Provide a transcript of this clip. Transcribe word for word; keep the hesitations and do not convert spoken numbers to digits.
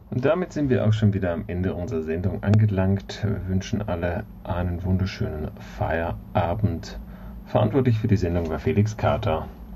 Und damit sind wir auch schon wieder am Ende unserer Sendung angelangt. Wir wünschen alle einen wunderschönen Feierabend. Verantwortlich für die Sendung war Felix Kater.